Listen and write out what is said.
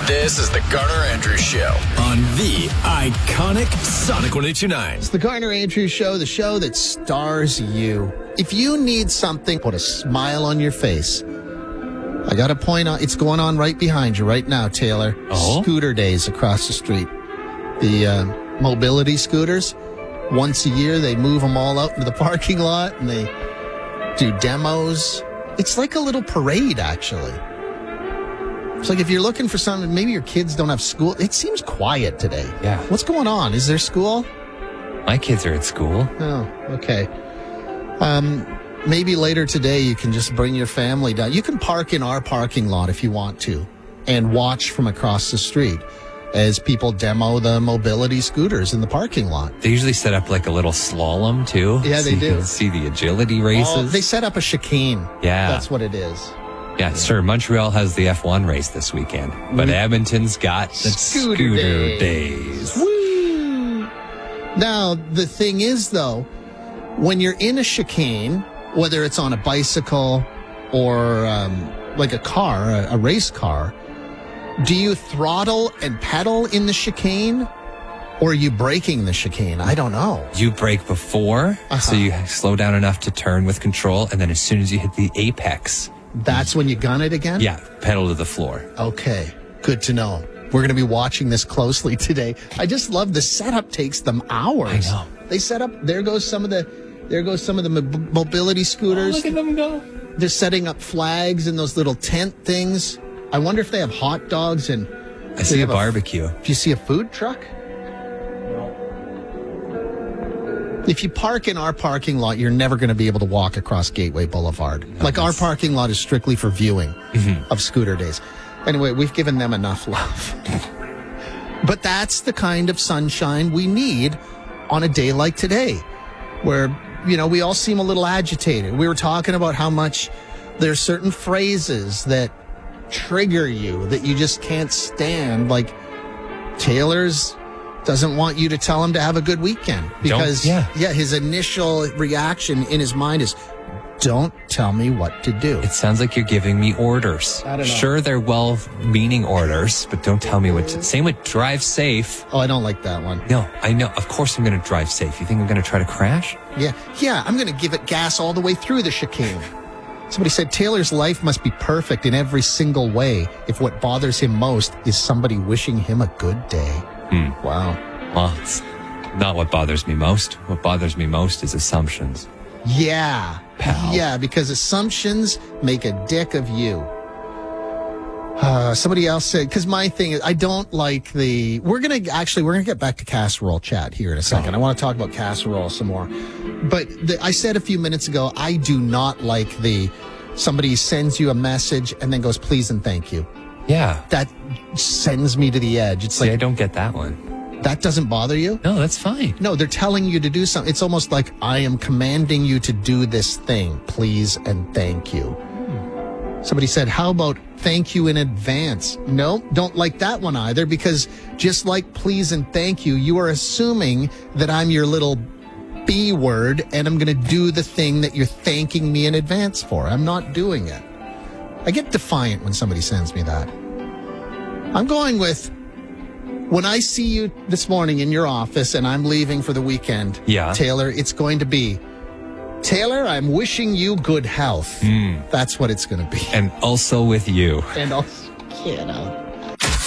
This is the Garner Andrews Show on the iconic Sonic 102.9. It's the Garner Andrews Show, the show that stars you. If you need something, put a smile on your face. I got to point out, it's going on right behind you right now, Taylor. Oh? Scooter days across the street. The mobility scooters, once a year, they move them all out into the parking lot and they do demos. It's like a little parade, actually. It's like if you're looking for something, maybe your kids don't have school. It seems quiet today. Yeah. What's going on? Is there school? My kids are at school. Oh, okay. Maybe later today you can just bring your family down. You can park in our parking lot if you want to and watch from across the street as people demo the mobility scooters in the parking lot. They usually set up like a little slalom too. Yeah, they do. See the agility races. Oh, they set up a chicane. Yeah. That's what it is. Yeah, sure. Montreal has the F1 race this weekend, but Edmonton's got the scooter days. Woo! Now, the thing is, though, when you're in a chicane, whether it's on a bicycle or like a car, a race car, do you throttle and pedal in the chicane or are you braking the chicane? I don't know. You brake before, so you slow down enough to turn with control, and then as soon as you hit the apex, that's when you gun it again? yeah, pedal to the floor. Okay, good to know. We're going to be watching this closely today. I just love the setup takes them hours. I know. They set up, there goes some of the mobility scooters. Look at them go. They're setting up flags and those little tent things. I wonder if they have hot dogs and... I see a barbecue. Do you see a food truck? If you park in our parking lot, you're never going to be able to walk across Gateway Boulevard. Like our parking lot is strictly for viewing of scooter days. Anyway, we've given them enough love. But that's the kind of sunshine we need on a day like today, where, you know, we all seem a little agitated. We were talking about how much there's certain phrases that trigger you that you just can't stand. Like Taylor's doesn't want you to tell him to have a good weekend because his initial reaction in his mind is, don't tell me what to do. It sounds like you're giving me orders. I don't know. Sure, they're well-meaning orders, but don't tell me what to... Same with drive safe. Oh, I don't like that one. No, I know. Of course I'm going to drive safe. You think I'm going to try to crash? Yeah, I'm going to give it gas all the way through the chicane. Somebody said Taylor's life must be perfect in every single way if what bothers him most is somebody wishing him a good day. Wow. Well, it's not what bothers me most. What bothers me most is assumptions. Yeah. Pal. Yeah, because assumptions make a dick of you. Somebody else said, because my thing is, I don't like we're going to get back to casserole chat here in a second. I want to talk about casserole some more. But I said a few minutes ago, I do not like somebody sends you a message and then goes, please and thank you. Yeah. That sends me to the edge. It's See, like, I don't get that one. that doesn't bother you? No, that's fine. No, they're telling you to do something. It's almost like I am commanding you to do this thing. Please and thank you. Somebody said, how about thank you in advance? No, don't like that one either, because just like please and thank you, you are assuming that I'm your little B word and I'm going to do the thing that you're thanking me in advance for. I'm not doing it. I get defiant when somebody sends me that. I'm going with, when I see you this morning in your office and I'm leaving for the weekend, Taylor, it's going to be, Taylor, I'm wishing you good health. That's what it's going to be. And also with you. And also, you know.